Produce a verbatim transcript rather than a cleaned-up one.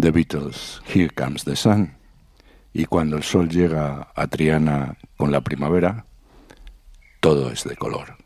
The Beatles, Here Comes the Sun. Y cuando el sol llega a Triana con la primavera, todo es de color.